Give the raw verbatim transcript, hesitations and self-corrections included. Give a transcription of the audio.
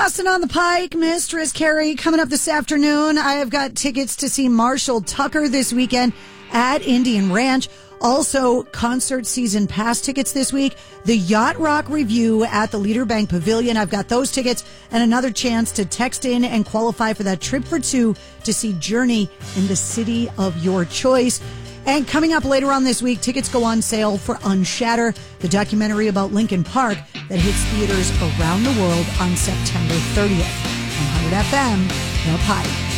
Boston on the Pike, Mistress Carrie coming up this afternoon. I have got tickets to see Marshall Tucker this weekend at Indian Ranch. Also, concert season pass tickets this week. The Yacht Rock Review at the Leader Bank Pavilion. I've got those tickets and another chance to text in and qualify for that trip for two to see Journey in the city of your choice. And coming up later on this week, tickets go on sale for Unshatter, the documentary about Linkin Park that hits theaters around the world on September thirtieth. one hundred F M, The Pike.